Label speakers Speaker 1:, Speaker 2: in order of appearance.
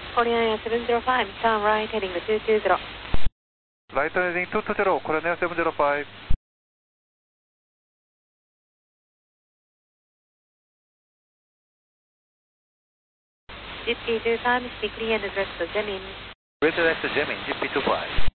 Speaker 1: Korean 705, turn right heading to 220.
Speaker 2: Right heading 220, Korean 705.
Speaker 1: 10P23, speak clear and address to Jemin.
Speaker 3: Redirect to Jemin, GP25.